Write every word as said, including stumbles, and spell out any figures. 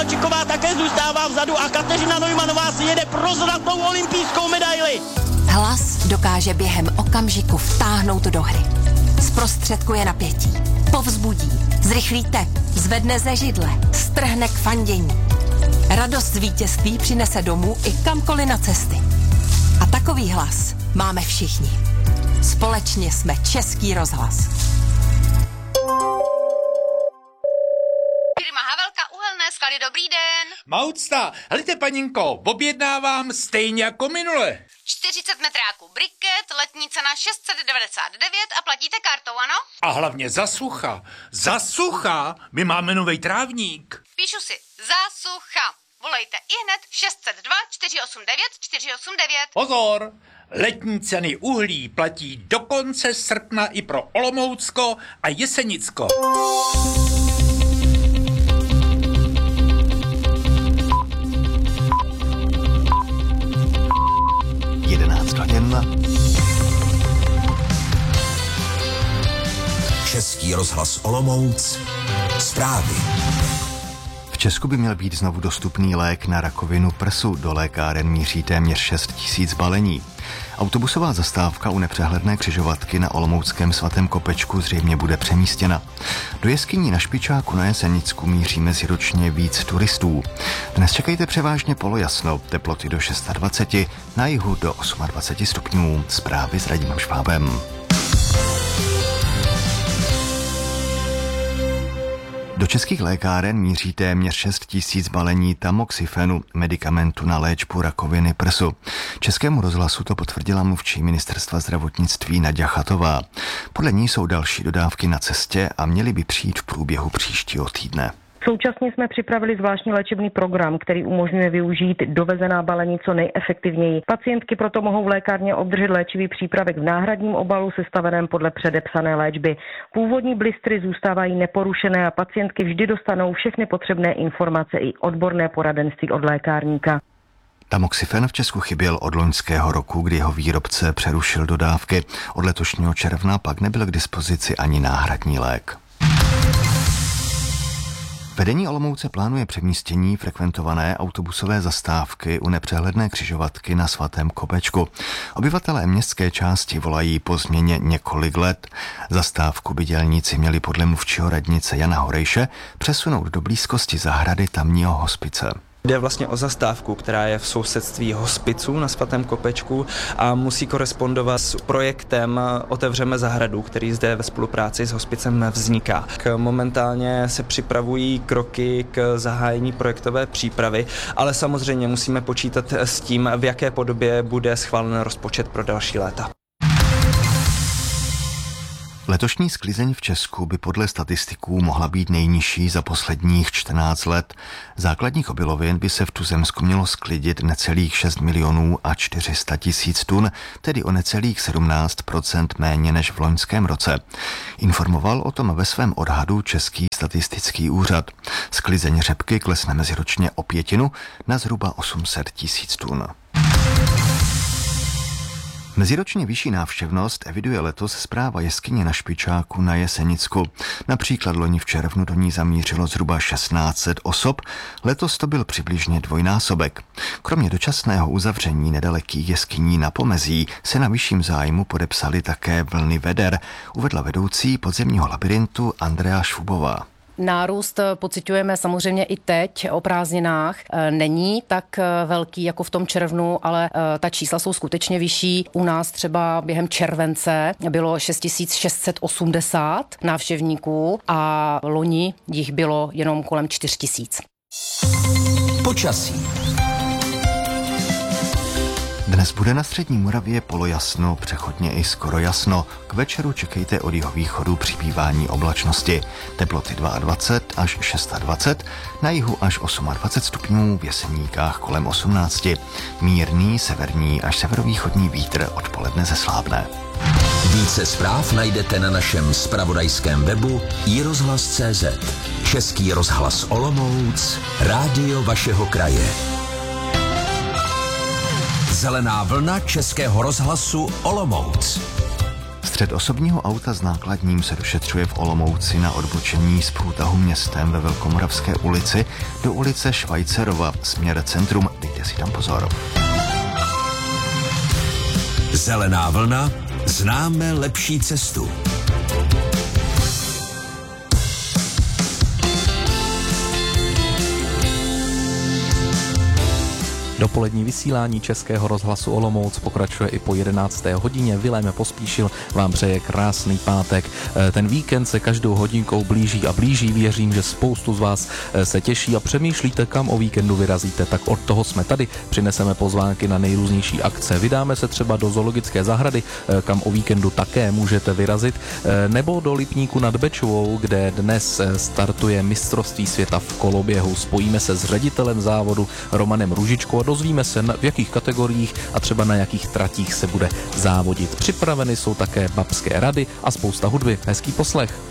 Kováčiková také zůstává vzadu a Kateřina Neumannová si jede pro zlatou olympijskou medaili. Hlas dokáže během okamžiku vtáhnout do hry. Zprostředkuje napětí, povzbudí, zrychlí tep, zvedne ze židle, strhne k fandění. Radost z vítězství přinese domů i kamkoliv na cesty. A takový hlas máme všichni. Společně jsme Český rozhlas. Firma Havelka Uhelné sklady, dobrý den. Maucta, helejte paninko, objednávám stejně jako minule. čtyřicet metráků briket, letní cena šest set devadesát devět a platíte kartou, ano? A hlavně za sucha. Za sucha, my máme novej trávník. Píšu si, za sucha. Volejte ihned šest set dva čtyři osm devět čtyři osm devět. Pozor, letní ceny uhlí platí do konce srpna i pro Olomoucko a Jesenicko. jedenáct hodin. Český rozhlas Olomouc. Zprávy. V Česku by měl být znovu dostupný lék na rakovinu prsu. Do lékáren míří téměř šest tisíc balení. Autobusová zastávka u nepřehledné křižovatky na olomouckém Svatém Kopečku zřejmě bude přemístěna. Do jeskyní na Špičáku na Jesenicku míří meziročně víc turistů. Dnes čekejte převážně polojasno, teploty do dvacet šest, na jihu do dvacet osm stupňů. Zprávy s Radimem Švábem. Do českých lékáren míří téměř šest tisíc balení tamoxifenu, medikamentu na léčbu rakoviny prsu. Českému rozhlasu to potvrdila mluvčí ministerstva zdravotnictví Naďa Chatová. Podle ní jsou další dodávky na cestě a měly by přijít v průběhu příštího týdne. Současně jsme připravili zvláštní léčebný program, který umožňuje využít dovezená balení co nejefektivněji. Pacientky proto mohou v lékárně obdržet léčivý přípravek v náhradním obalu sestaveném podle předepsané léčby. Původní blistry zůstávají neporušené a pacientky vždy dostanou všechny potřebné informace i odborné poradenství od lékárníka. Tamoxifen v Česku chyběl od loňského roku, kdy jeho výrobce přerušil dodávky. Od letošního června pak nebyl k dispozici ani náhradní lék. Vedení Olomouce plánuje přemístění frekventované autobusové zastávky u nepřehledné křižovatky na Svatém Kopečku. Obyvatelé městské části volají po změně několik let. Zastávku by dělníci měli podle mluvčího radnice Jana Horejše přesunout do blízkosti zahrady tamního hospice. Jde vlastně o zastávku, která je v sousedství hospiců na Svatém Kopečku a musí korespondovat s projektem Otevřeme zahradu, který zde ve spolupráci s hospicem vzniká. Momentálně se připravují kroky k zahájení projektové přípravy, ale samozřejmě musíme počítat s tím, v jaké podobě bude schválen rozpočet pro další léta. Letošní sklizeň v Česku by podle statistiků mohla být nejnižší za posledních čtrnáct let. Základních obilovin by se v tuzemsku mělo sklidit necelých šest milionů a čtyři sta tisíc tun, tedy o necelých sedmnáct procent méně než v loňském roce. Informoval o tom ve svém odhadu Český statistický úřad. Sklizeň řepky klesne meziročně o pětinu na zhruba osm set tisíc tun. Meziročně vyšší návštěvnost eviduje letos zpráva jeskyně na Špičáku na Jesenicku. Například loni v červnu do ní zamířilo zhruba tisíc šest set osob, letos to byl přibližně dvojnásobek. Kromě dočasného uzavření nedalekých jeskyní na Pomezí se na vyšším zájmu podepsaly také vlny veder, uvedla vedoucí podzemního labyrintu Andrea Švubová. Nárůst pociťujeme samozřejmě i teď o prázdninách. Není tak velký jako v tom červnu, ale ta čísla jsou skutečně vyšší. U nás třeba během července bylo šest tisíc šest set osmdesát návštěvníků a loni jich bylo jenom kolem čtyři tisíce. Počasí. Dnes bude na střední Moravě polojasno, přechodně i skoro jasno. K večeru čekejte od jihovýchodu přibývání oblačnosti. Teploty dvacet dva až dvacet šest, na jihu až dvacet osm stupňů, v Jeseníkách kolem osmnáct. Mírný severní až severovýchodní vítr odpoledne zeslábne. Více zpráv najdete na našem zpravodajském webu i rozhlas tečka cé zet. Český rozhlas Olomouc, rádio vašeho kraje. Zelená vlna Českého rozhlasu Olomouc. Střet osobního auta s nákladním se došetřuje v Olomouci na odbočení z průtahu městem ve Velkomoravské ulici do ulice Švajcerova, směr centrum. Dejte si tam pozor. Zelená vlna, známe lepší cestu. Dopolední vysílání Českého rozhlasu Olomouc pokračuje i po jedenácté hodině. Vilém Pospíšil vám přeje krásný pátek. Ten víkend se každou hodinkou blíží a blíží. Věřím, že spoustu z vás se těší a přemýšlíte, kam o víkendu vyrazíte. Tak od toho jsme tady. Přineseme pozvánky na nejrůznější akce. Vydáme se třeba do zoologické zahrady, kam o víkendu také můžete vyrazit, nebo do Lipníku nad Bečovou, kde dnes startuje mistrovství světa v koloběhu. Spojíme se s ředitelem závodu Romanem Růžičkou. Dozvíme se, v jakých kategoriích a třeba na jakých tratích se bude závodit. Připraveny jsou také babské rady a spousta hudby. Hezký poslech.